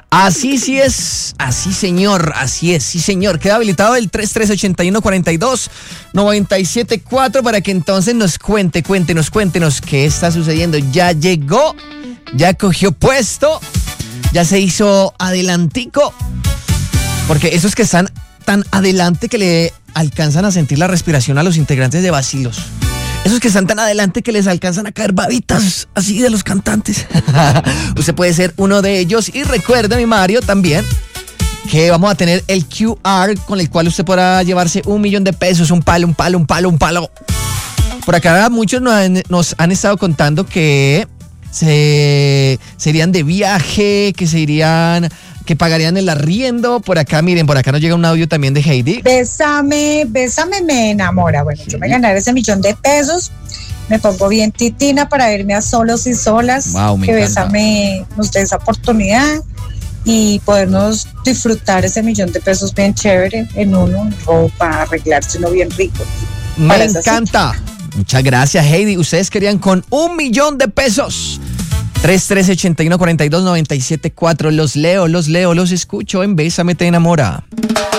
Así sí es, así señor, así es, sí señor. Queda habilitado el 3381-42-974 para que entonces nos cuéntenos qué está sucediendo. Ya llegó, ya cogió puesto, ya se hizo adelantico. Porque esos que están tan adelante que le alcanzan a sentir la respiración a los integrantes de Bacilos. Esos que están tan adelante que les alcanzan a caer babitas así de los cantantes. Usted puede ser uno de ellos. Y recuerde, mi Mario, también que vamos a tener el QR con el cual usted podrá llevarse $1.000.000. Un palo. Por acá muchos nos han estado contando que se irían de viaje, que pagarían el arriendo. Por acá, miren, por acá nos llega un audio también de Heidi. Bésame, me enamora. Bueno, yo me ganaré ese $1.000.000. Me pongo bien titina para irme a Solos y Solas. Wow, que Bésame nos dé esa oportunidad y podernos disfrutar ese $1.000.000 bien chévere en ropa, arreglarse uno bien rico. Me encanta. Muchas gracias, Heidi. Ustedes querían con $1.000.000. 3381-42-974. Los leo, los escucho en Bésame te enamora.